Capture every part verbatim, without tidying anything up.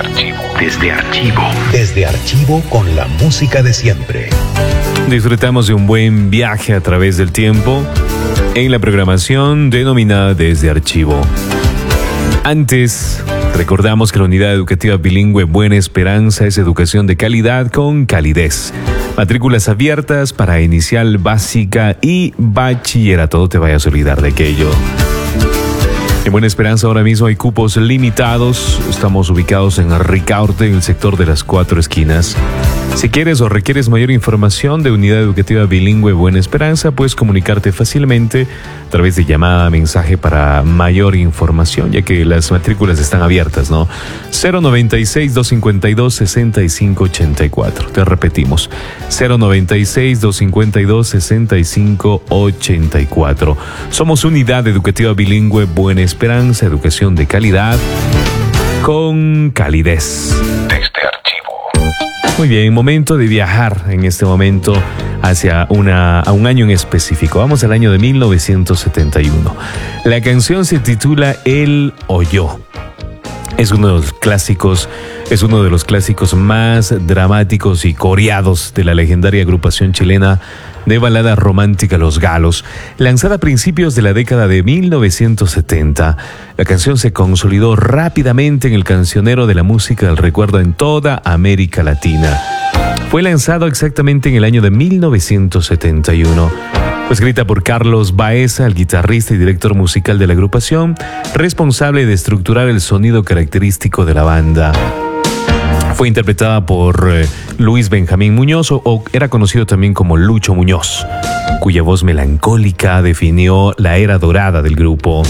archivo. Desde archivo. Desde archivo con la música de siempre. Disfrutamos de un buen viaje a través del tiempo en la programación denominada Desde Archivo. Antes, recordamos que la unidad educativa bilingüe Buena Esperanza es educación de calidad con calidez. Matrículas abiertas para inicial, básica y bachillerato. No te vayas a olvidar de aquello. En Buena Esperanza ahora mismo hay cupos limitados. Estamos ubicados en Ricaurte, en el sector de las Cuatro Esquinas. Si quieres o requieres mayor información de Unidad Educativa Bilingüe Buena Esperanza, puedes comunicarte fácilmente a través de llamada, mensaje para mayor información, ya que las matrículas están abiertas, ¿no? cero noventa y seis, doscientos cincuenta y dos, sesenta y cinco ochenta y cuatro. Te repetimos, cero noventa y seis, doscientos cincuenta y dos, sesenta y cinco ochenta y cuatro. Somos Unidad Educativa Bilingüe Buena Esperanza, educación de calidad con calidez. Desde archivo. Muy bien, momento de viajar en este momento hacia una, a un año en específico. Vamos al año de mil novecientos setenta y uno. La canción se titula Él o Yo. Es uno de los clásicos, es uno de los clásicos más dramáticos y coreados de la legendaria agrupación chilena de balada romántica Los Galos. Lanzada a principios de la década de mil novecientos setenta, la canción se consolidó rápidamente en el cancionero de la música del recuerdo en toda América Latina. Fue lanzado exactamente en el año de mil novecientos setenta y uno. Fue escrita por Carlos Baeza, el guitarrista y director musical de la agrupación, responsable de estructurar el sonido característico de la banda. Fue interpretada por eh, Luis Benjamín Muñoz, o, o era conocido también como Lucho Muñoz, cuya voz melancólica definió la era dorada del grupo.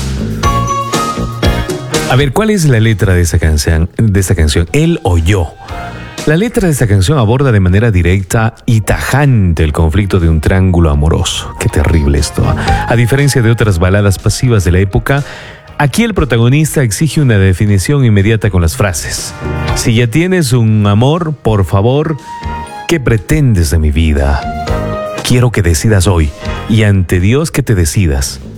A ver, ¿cuál es la letra de esa canción? De esta canción? Él o Yo. La letra de esta canción aborda de manera directa y tajante el conflicto de un triángulo amoroso. Qué terrible esto. A diferencia de otras baladas pasivas de la época, aquí el protagonista exige una definición inmediata con las frases: si ya tienes un amor, por favor, ¿qué pretendes de mi vida? Quiero que decidas hoy, y ante Dios que te decidas.